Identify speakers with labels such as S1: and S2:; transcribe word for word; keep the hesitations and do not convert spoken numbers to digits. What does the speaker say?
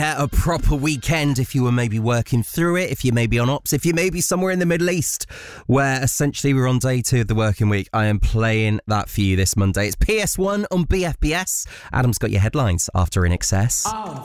S1: A proper weekend if you were maybe working through it, if you may be on ops, if you may be somewhere in the Middle East where essentially we're on day two of the working week. I am playing that for you this Monday. It's P S one on B F B S. Adam's got your headlines after In Excess.
S2: Oh.